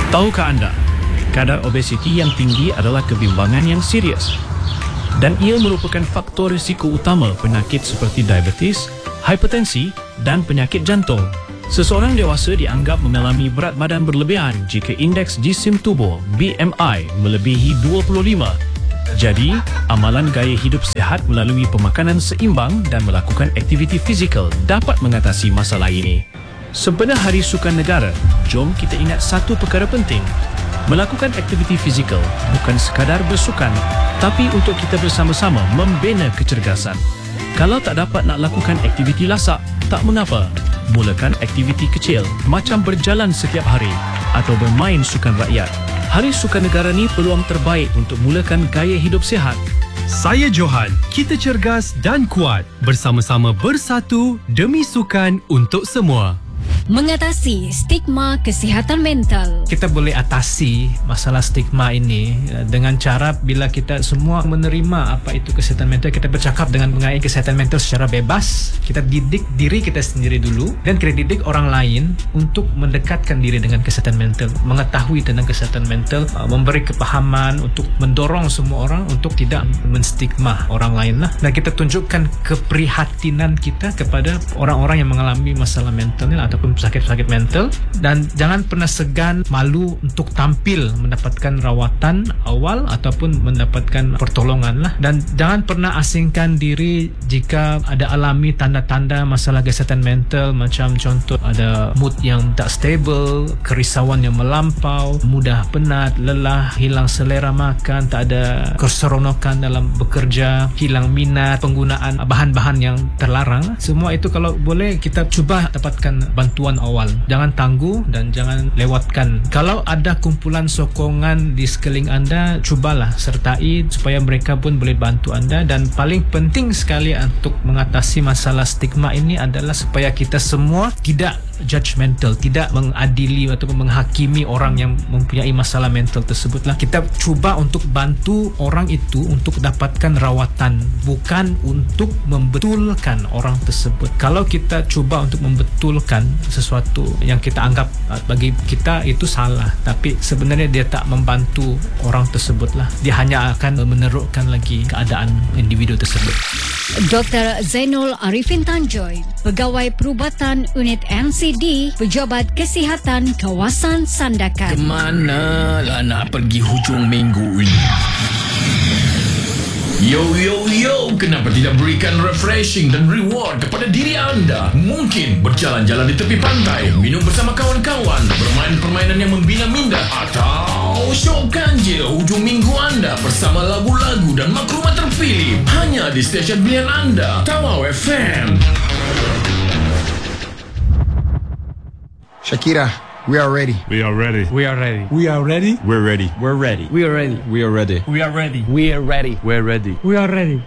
Tahukah anda, kadar obesiti yang tinggi adalah kebimbangan yang serius dan ia merupakan faktor risiko utama penyakit seperti diabetes, hipertensi dan penyakit jantung. Seseorang dewasa dianggap mengalami berat badan berlebihan jika indeks jisim tubuh BMI melebihi 25. Jadi, amalan gaya hidup sihat melalui pemakanan seimbang dan melakukan aktiviti fizikal dapat mengatasi masalah ini. Sebenar Hari Sukan Negara, jom kita ingat satu perkara penting. Melakukan aktiviti fizikal bukan sekadar bersukan, tapi untuk kita bersama-sama membina kecergasan. Kalau tak dapat nak lakukan aktiviti lasak, tak mengapa. Mulakan aktiviti kecil macam berjalan setiap hari atau bermain sukan rakyat. Hari Sukan Negara ni peluang terbaik untuk mulakan gaya hidup sihat. Saya Johan, kita cergas dan kuat. Bersama-sama bersatu demi sukan untuk semua. Mengatasi stigma kesihatan mental. Kita boleh atasi masalah stigma ini dengan cara bila kita semua menerima apa itu kesihatan mental, kita bercakap dengan mengenai kesihatan mental secara bebas. Kita didik diri kita sendiri dulu dan kita didik orang lain untuk mendekatkan diri dengan kesihatan mental, mengetahui tentang kesihatan mental, memberi kepahaman untuk mendorong semua orang untuk tidak menstigma orang lain lah. Dan kita tunjukkan keprihatinan kita kepada orang-orang yang mengalami masalah mental ni ataupun sakit-sakit mental, dan jangan pernah segan malu untuk tampil mendapatkan rawatan awal ataupun mendapatkan pertolongan lah. Dan jangan pernah asingkan diri jika ada alami tanda-tanda masalah kesihatan mental, macam contoh ada mood yang tak stable, kerisauan yang melampau, mudah penat, lelah, hilang selera makan, tak ada keseronokan dalam bekerja, hilang minat, penggunaan bahan-bahan yang terlarang. Semua itu kalau boleh kita cuba dapatkan bantuan awal. Jangan tangguh dan jangan lewatkan. Kalau ada kumpulan sokongan di sekeliling anda, cubalah sertai supaya mereka pun boleh bantu anda. Dan paling penting sekali untuk mengatasi masalah stigma ini adalah supaya kita semua tidak judgmental, tidak mengadili ataupun menghakimi orang yang mempunyai masalah mental tersebutlah. Kita cuba untuk bantu orang itu untuk dapatkan rawatan, bukan untuk membetulkan orang tersebut. Kalau kita cuba untuk membetulkan sesuatu yang kita anggap bagi kita itu salah, tapi sebenarnya dia tak membantu orang tersebutlah. Dia hanya akan menerukkan lagi keadaan individu tersebut. Dr. Zainul Arifin Tanjoy, Pegawai Perubatan Unit NCD, Pejabat Kesihatan Kawasan Sandakan. Kemana lah nak pergi hujung minggu ini? Yo, kenapa tidak berikan refreshing dan reward kepada diri anda? Mungkin berjalan-jalan di tepi pantai, minum bersama kawan-kawan, bermain permainan yang membina minda, atau syokkan je hujung minggu anda bersama lagu-lagu dan maklumat terpilih hanya di stesen pilihan anda, Tawau FM. Shakira, we are ready. We are ready. We are ready. We are ready. We're ready. We're ready. We are ready. We are ready. We are ready. We are ready. We're ready. We are ready.